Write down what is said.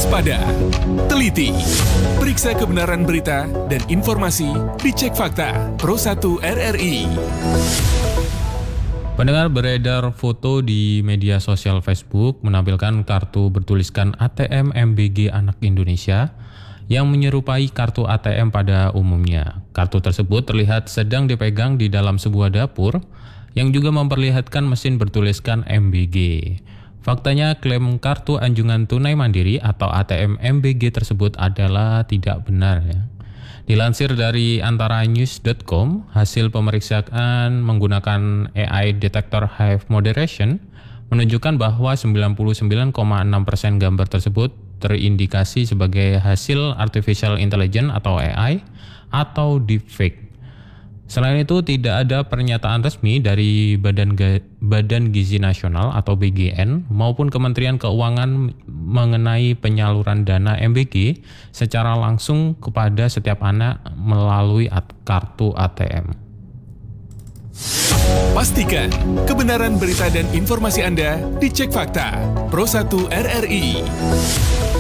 waspada, teliti, periksa kebenaran berita dan informasi, dicek fakta. Pro1 RRI. Pendengar, beredar foto di media sosial Facebook menampilkan kartu bertuliskan ATM MBG Anak Indonesia yang menyerupai kartu ATM pada umumnya. Kartu tersebut terlihat sedang dipegang di dalam sebuah dapur yang juga memperlihatkan mesin bertuliskan MBG. Faktanya, klaim kartu anjungan tunai mandiri atau ATM MBG tersebut adalah tidak benar. Dilansir dari antaranews.com, hasil pemeriksaan menggunakan AI Detector Hive Moderation menunjukkan bahwa 99,6% gambar tersebut terindikasi sebagai hasil Artificial Intelligence atau AI atau deepfake. Selain itu, tidak ada pernyataan resmi dari Badan Gizi Nasional atau BGN maupun Kementerian Keuangan mengenai penyaluran dana MBG secara langsung kepada setiap anak melalui kartu ATM. Pastikan kebenaran berita dan informasi Anda dicek fakta. Pro1 RRI.